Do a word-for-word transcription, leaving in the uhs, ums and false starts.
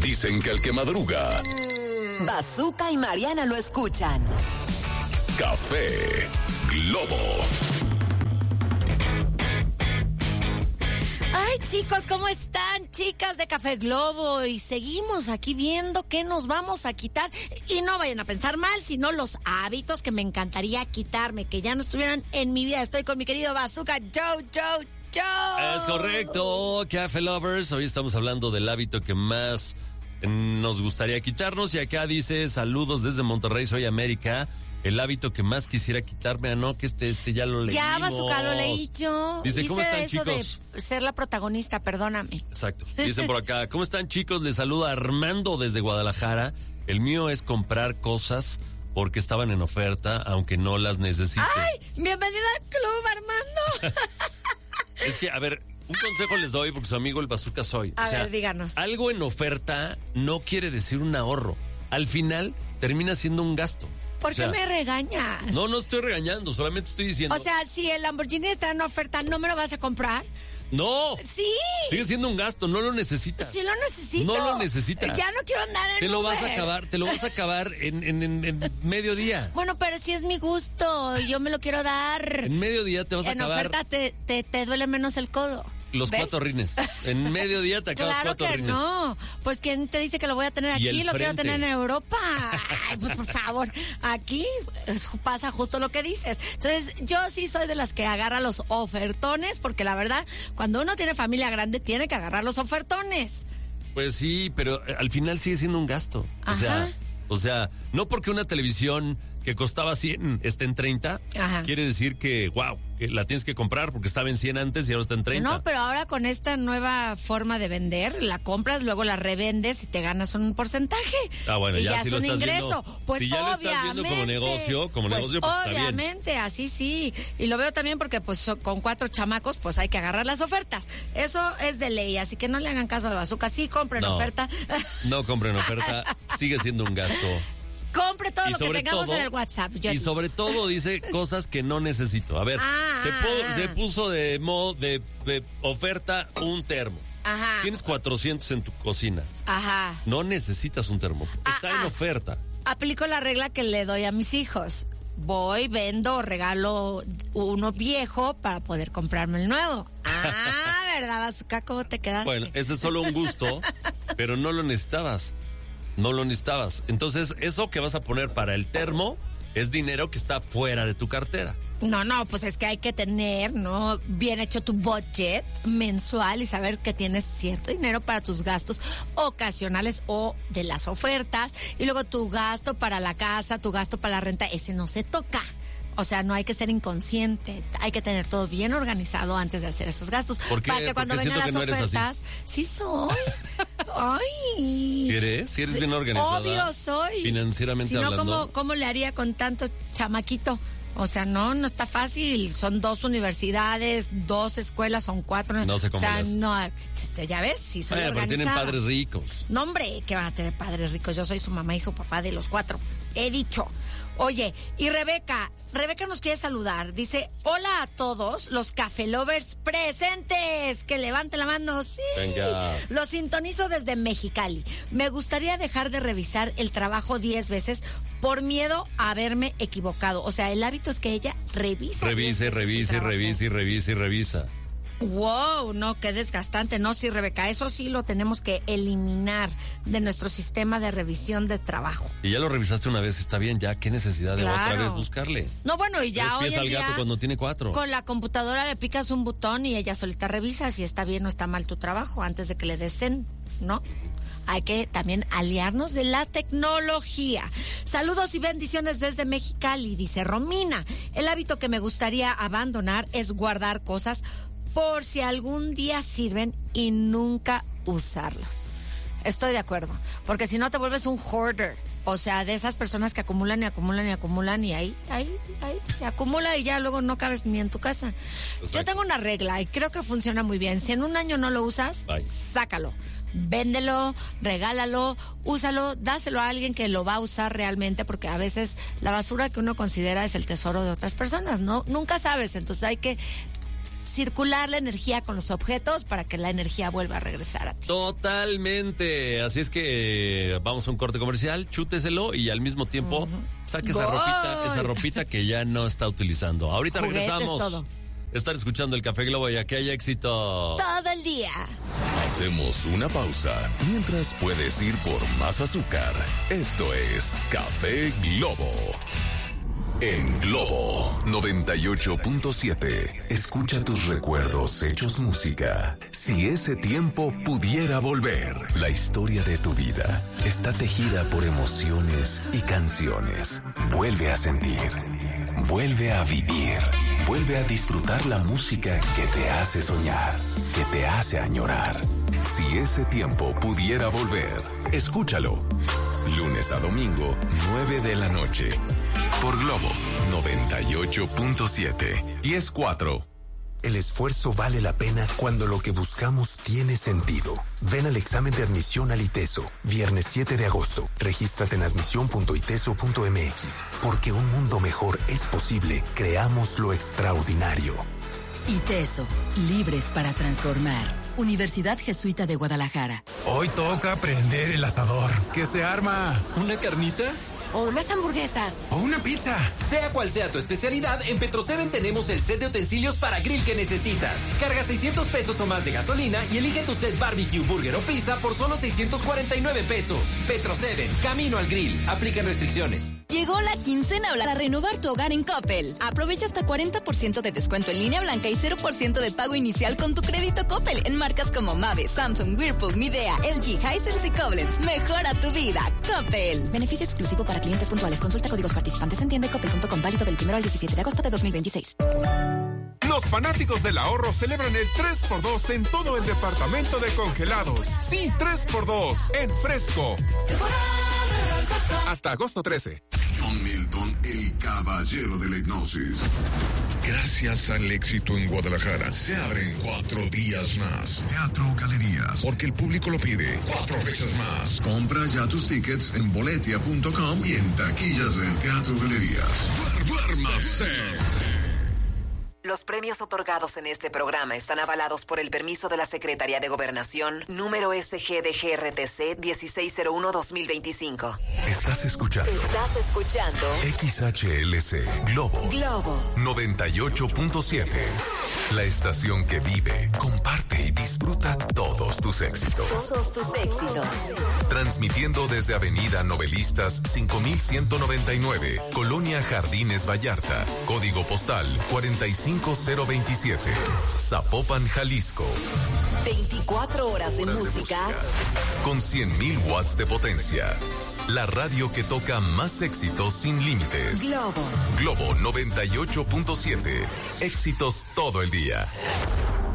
Dicen que el que madruga... Bazooka y Mariana lo escuchan. Café Globo. Ay, chicos, ¿cómo están? Chicas de Café Globo. Y seguimos aquí viendo qué nos vamos a quitar. Y no vayan a pensar mal, sino los hábitos que me encantaría quitarme, que ya no estuvieran en mi vida. Estoy con mi querido Bazooka, Joe, Joe, Joe. Es correcto, Café Lovers. Hoy estamos hablando del hábito que más nos gustaría quitarnos. Y acá dice, saludos desde Monterrey, soy América. El hábito que más quisiera quitarme, ah, no, que este, este ya lo leímos. Ya, Bazooka, lo leí yo. Dice, Hice ¿cómo están, eso chicos? De ser la protagonista, perdóname. Exacto. Dicen por acá, ¿cómo están, chicos? Les saluda Armando desde Guadalajara. El mío es comprar cosas porque estaban en oferta, aunque no las necesite. ¡Ay! ¡Bienvenida al club, Armando! Es que, a ver, un consejo les doy porque su amigo el Bazooka soy. A o sea, ver, díganos. Algo en oferta no quiere decir un ahorro. Al final termina siendo un gasto. ¿Por o sea, qué me regañas? No, no estoy regañando, solamente estoy diciendo... O sea, si el Lamborghini está en oferta, ¿no me lo vas a comprar? ¡No! ¡Sí! Sigue siendo un gasto, no lo necesitas. Sí lo necesito. No lo necesitas. Ya no quiero andar en Te lo Uber. vas a acabar, te lo vas a acabar en, en, en, en mediodía. Bueno, pero si es mi gusto, yo me lo quiero dar. En mediodía te vas a en acabar... oferta te, te, te duele menos el codo. Los ¿Ves? cuatro rines. En mediodía te acabas Claro cuatro que rines. no. Pues ¿quién te dice que lo voy a tener Y aquí? el Lo quiero frente. tener en Europa. Ay, pues por favor. Aquí pasa justo lo que dices. Entonces, yo sí soy de las que agarra los ofertones, porque la verdad, cuando uno tiene familia grande, tiene que agarrar los ofertones. Pues sí, pero al final sigue siendo un gasto. O Ajá. sea, o sea, no porque una televisión que costaba cien esté en treinta, Ajá. quiere decir que, wow, que la tienes que comprar porque estaba en cien antes y ahora está en treinta. No, pero ahora con esta nueva forma de vender, la compras, luego la revendes y te ganas un porcentaje. Ah, bueno, y ya, ya si es lo un estás ingreso. viendo- Pues si ya lo estás viendo como obviamente, negocio, como pues negocio, pues está bien. obviamente, así sí. Y lo veo también porque pues so- con cuatro chamacos, pues hay que agarrar las ofertas. Eso es de ley, así que no le hagan caso al Bazooka. Sí, compren No. oferta. No compren oferta, sigue siendo un gasto. Compre todo Y lo que sobre tengamos todo- en el WhatsApp. Yo Y digo. sobre todo dice cosas que no necesito. A ver, Ah, se, pu- ah. se puso de modo de, de oferta un termo. Ajá. Tienes cuatrocientos en tu cocina. Ajá. No necesitas un termo. Está Ah, en ah. oferta. Aplico la regla que le doy a mis hijos. Voy, vendo, regalo uno viejo para poder comprarme el nuevo. Ah, ¿verdad, Bazooka? ¿Cómo te quedaste? Bueno, ese es solo un gusto, pero no lo necesitabas. No lo necesitabas. Entonces, eso que vas a poner para el termo es dinero que está fuera de tu cartera. No, no, pues es que hay que tener, ¿no? Bien hecho tu budget mensual y saber que tienes cierto dinero para tus gastos ocasionales o de las ofertas. Y luego tu gasto para la casa, tu gasto para la renta, ese no se toca. O sea, no hay que ser inconsciente, hay que tener todo bien organizado antes de hacer esos gastos. ¿Por qué? Para que cuando Porque vengan las siento que no eres ofertas, sí soy. Ay. ¿Sí eres? ¿Sí eres bien organizada? Obvio soy. Financieramente si no, hablando. ¿cómo, ¿cómo le haría con tanto chamaquito? O sea, no, no está fácil. Son dos universidades, dos escuelas, son cuatro. No sé cómo O sea, le haces. no, ya ves, sí soy Bueno, pero organizada. tienen padres ricos. No, hombre, que van a tener padres ricos. Yo soy su mamá y su papá de los cuatro. He dicho. Oye, y Rebeca, Rebeca nos quiere saludar. Dice, hola a todos los Café Lovers presentes. Que levanten la mano. Sí. Venga. Los sintonizo desde Mexicali. Me gustaría dejar de revisar el trabajo diez veces por miedo a haberme equivocado. O sea, el hábito es que ella revisa. Revise, diez veces el revise, trabajo. revise, revise, revisa. Wow, no, qué desgastante. No, sí, Rebeca, eso sí lo tenemos que eliminar de nuestro sistema de revisión de trabajo. Y ya lo revisaste una vez, está bien, ya, qué necesidad de Claro. otra vez buscarle. No, bueno, y ya Tres hoy pies en al gato día, cuando tiene cuatro. con la computadora le picas un botón y ella solita revisa si está bien o está mal tu trabajo antes de que le desen, ¿no? Hay que también aliarnos de la tecnología. Saludos y bendiciones desde Mexicali, dice Romina. El hábito que me gustaría abandonar es guardar cosas por si algún día sirven y nunca usarlas. Estoy de acuerdo, porque si no te vuelves un hoarder. O sea, de esas personas que acumulan y acumulan y acumulan y ahí, ahí, ahí se acumula y ya luego no cabes ni en tu casa. Exacto. Yo tengo una regla y creo que funciona muy bien. Si en un año no lo usas, Bye. sácalo. Véndelo, regálalo, úsalo, dáselo a alguien que lo va a usar realmente, porque a veces la basura que uno considera es el tesoro de otras personas, ¿no? Nunca sabes, entonces hay que circular la energía con los objetos para que la energía vuelva a regresar a ti. Totalmente. Así es que eh, vamos a un corte comercial, chúteselo y al mismo tiempo uh-huh. saque esa ¡Gol! ropita, esa ropita que ya no está utilizando. Ahorita Juguetes, regresamos. todo. Están escuchando el Café Globo y que haya éxito. Todo el día. Hacemos una pausa mientras puedes ir por más azúcar. Esto es Café Globo. En Globo noventa y ocho punto siete, escucha tus recuerdos hechos música. Si ese tiempo pudiera volver, la historia de tu vida está tejida por emociones y canciones. Vuelve a sentir, vuelve a vivir, vuelve a disfrutar la música que te hace soñar, que te hace añorar. Si ese tiempo pudiera volver, escúchalo. Lunes a domingo, nueve de la noche. Por Globo noventa y ocho punto siete. diez cuatro. El esfuerzo vale la pena cuando lo que buscamos tiene sentido. Ven al examen de admisión al ITESO, viernes siete de agosto. Regístrate en admisión punto iteso punto m x. Porque un mundo mejor es posible, creamos lo extraordinario. ITESO, libres para transformar. Universidad Jesuita de Guadalajara. Hoy toca prender el asador. ¿Qué se arma? ¿Una carnita? O unas hamburguesas. O una pizza. Sea cual sea tu especialidad, en Petroseven tenemos el set de utensilios para grill que necesitas. Carga seiscientos pesos o más de gasolina y elige tu set barbecue, burger o pizza por solo seiscientos cuarenta y nueve pesos. Petroseven, camino al grill. Aplican restricciones. Llegó la quincena para renovar tu hogar en Coppel. Aprovecha hasta cuarenta por ciento de descuento en línea blanca y cero por ciento de pago inicial con tu crédito Coppel en marcas como Mave, Samsung, Whirlpool, Midea, L G, Hisense y Koblenz. Mejora tu vida. Coppel. Beneficio exclusivo para clientes puntuales. Consulta códigos participantes en tienda coppel punto com, válido del primero al diecisiete de agosto de dos mil veintiséis. Los fanáticos del ahorro celebran el tres por dos en todo el departamento de congelados. Sí, tres por dos en Fresco. Hasta agosto trece. John Milton, el caballero de la hipnosis. Gracias al éxito en Guadalajara, se abren cuatro días más. Teatro Galerías. Porque el público lo pide. Cuatro veces más. Compra ya tus tickets en boletia punto com y en taquillas del Teatro Galerías. ¡Duérmase! Los premios otorgados en este programa están avalados por el permiso de la Secretaría de Gobernación, número S G D G R T C dieciséis cero uno dos mil veinticinco. Estás escuchando. Estás escuchando. X H L C Globo. Globo. noventa y ocho punto siete. La estación que vive, comparte y disfruta todos tus éxitos. Todos tus éxitos. Transmitiendo desde Avenida Novelistas cinco mil ciento noventa y nueve, Colonia Jardines Vallarta, código postal cuarenta y cinco cero veintisiete, Zapopan, Jalisco. veinticuatro horas de, horas música. de música. Con cien mil watts de potencia. La radio que toca más éxitos sin límites. Globo. Globo noventa y ocho punto siete. Éxitos todo el día.